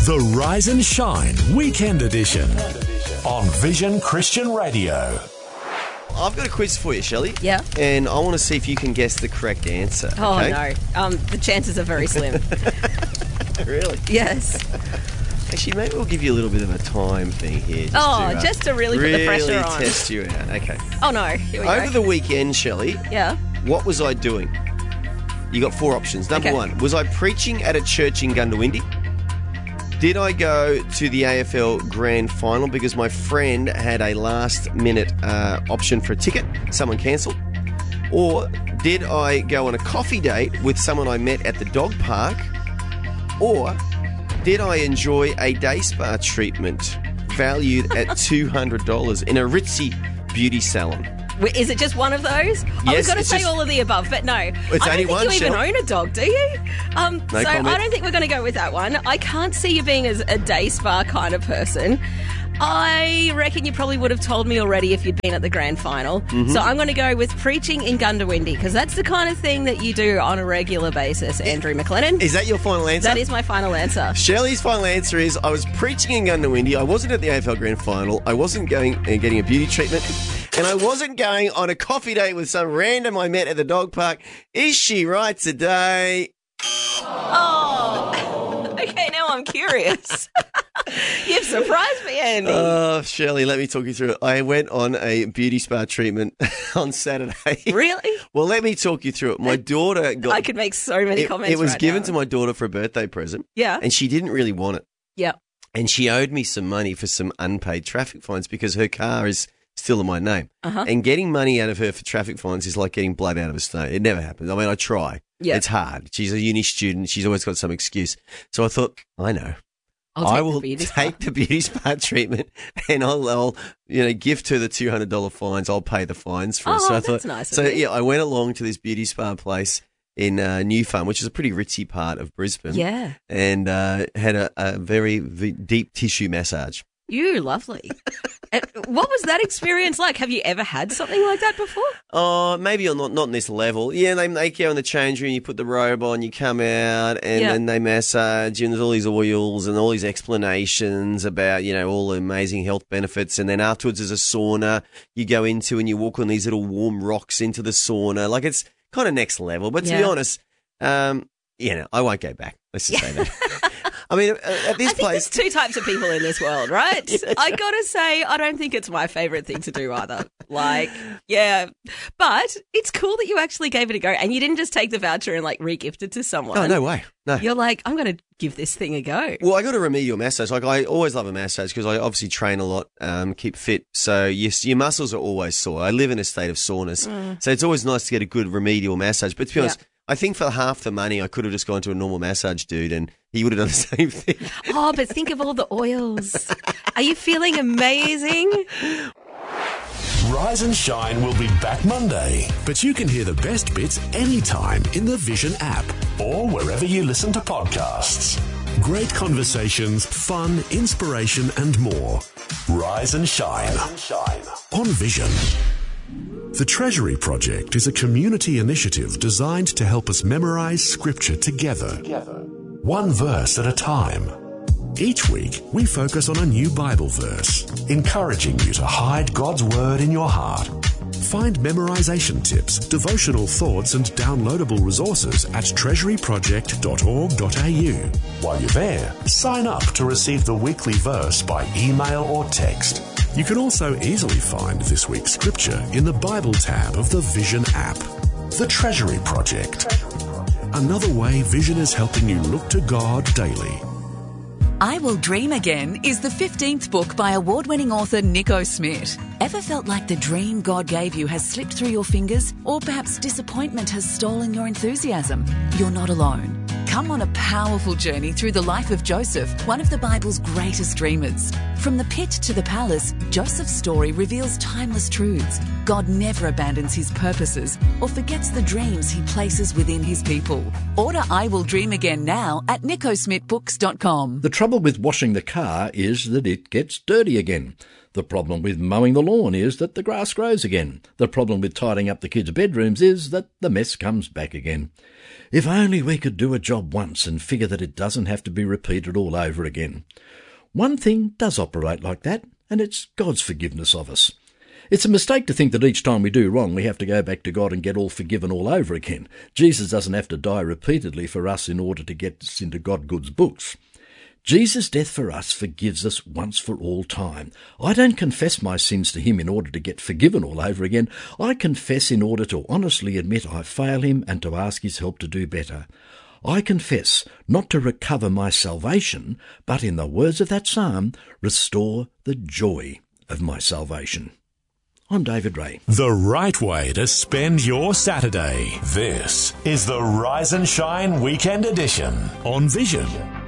The Rise and Shine Weekend Edition on Vision Christian Radio. I've got a quiz for you, Shelley. Yeah. And I want to see if you can guess the correct answer. Oh, okay? no. The chances are very slim. Really? Yes. Actually, maybe we'll give you a little bit of a time thing here. Just to really put the pressure on. Really test you out. Okay. Oh, no. Here we Over go. the weekend, Shelley, Yeah. what was I doing? You got 4 options. Number Okay. 1, was I preaching at a church in Gundawindi? Did I go to the AFL Grand Final because my friend had a last-minute option for a ticket? Someone cancelled. Or did I go on a coffee date with someone I met at the dog park? Or did I enjoy a day spa treatment valued at $200 in a ritzy beauty salon? Is it just one of those? I was Yes, going to it's say just- all of the above, but no. I don't only think one, you even Shell. own a dog, do you? So comment. I don't think we're going to go with that one. I can't see you being as a day spa kind of person. I reckon you probably would have told me already if you'd been at the grand final. Mm-hmm. So I'm going to go with preaching in Gundawindi because that's the kind of thing that you do on a regular basis, Andrew McLennan. Is that your final answer? That is my final answer. Shelley's final answer is I was preaching in Gundawindi. I wasn't at the AFL Grand Final. I wasn't going and getting a beauty treatment. And I wasn't going on a coffee date with some random I met at the dog park. Is she right today? Oh, okay, now I'm curious. You've surprised me, Andy. Oh, Shelley, let me talk you through it. I went on a beauty spa treatment on Saturday. Really? Well, let me talk you through it. My daughter got... I could make so many comments. It was right given now. to my daughter for a birthday present. Yeah. And she didn't really want it. Yeah. And she owed me some money for some unpaid traffic fines because her car is still in my name. Uh-huh. And getting money out of her for traffic fines is like getting blood out of a stone. It never happens. I mean, I try. Yeah. It's hard. She's a uni student. She's always got some excuse. So I thought, I know. I will take the beauty spa treatment and I'll gift her the $200 fines. I'll pay the fines for it. So I that's thought, nice of so you. yeah, I went along to this beauty spa place in New Farm, which is a pretty ritzy part of Brisbane. Yeah. And had a very deep tissue massage. You lovely. And what was that experience like? Have you ever had something like that before? Oh, maybe not on this level. Yeah, they make you in the change room, you put the robe on, you come out, and Yeah. then they massage you, and there's all these oils and all these explanations about, all the amazing health benefits. And then afterwards there's a sauna you go into and you walk on these little warm rocks into the sauna. Like, it's kind of next level. But to be Yeah. honest, I won't go back. Let's just say that. I mean, at this I think place... there's 2 types of people in this world, right? Yeah, that's I got to say, I don't think it's my favourite thing to do either. Like, yeah. But it's cool that you actually gave it a go and you didn't just take the voucher and re-gift it to someone. Oh, no way. No. You're like, I'm going to give this thing a go. Well, I got a remedial massage. Like, I always love a massage because I obviously train a lot, keep fit. So your muscles are always sore. I live in a state of soreness. So it's always nice to get a good remedial massage. But to be honest, I think for half the money, I could have just gone to a normal massage dude and he would have done the same thing. Oh, but think of all the oils. Are you feeling amazing? Rise and Shine will be back Monday, but you can hear the best bits anytime in the Vision app or wherever you listen to podcasts. Great conversations, fun, inspiration, and more. Rise and Shine on Vision. The Treasury Project is a community initiative designed to help us memorize Scripture together, one verse at a time. Each week, we focus on a new Bible verse, encouraging you to hide God's Word in your heart. Find memorization tips, devotional thoughts, and downloadable resources at treasuryproject.org.au. While you're there, sign up to receive the weekly verse by email or text. You can also easily find this week's scripture in the Bible tab of the Vision app. The Treasury Project. Another way Vision is helping you look to God daily. I Will Dream Again is the 15th book by award-winning author Nico Smith. Ever felt like the dream God gave you has slipped through your fingers? Or perhaps disappointment has stolen your enthusiasm? You're not alone. Come on a powerful journey through the life of Joseph, one of the Bible's greatest dreamers. From the pit to the palace, Joseph's story reveals timeless truths. God never abandons his purposes or forgets the dreams he places within his people. Order I Will Dream Again now at nicosmithbooks.com. The trouble with washing the car is that it gets dirty again. The problem with mowing the lawn is that the grass grows again. The problem with tidying up the kids' bedrooms is that the mess comes back again. If only we could do a job once and figure that it doesn't have to be repeated all over again. One thing does operate like that, and it's God's forgiveness of us. It's a mistake to think that each time we do wrong we have to go back to God and get all forgiven all over again. Jesus doesn't have to die repeatedly for us in order to get us into God's books. Jesus' death for us forgives us once for all time. I don't confess my sins to him in order to get forgiven all over again. I confess in order to honestly admit I fail him and to ask his help to do better. I confess not to recover my salvation, but in the words of that psalm, restore the joy of my salvation. I'm David Ray. The right way to spend your Saturday. This is the Rise and Shine Weekend Edition on Vision.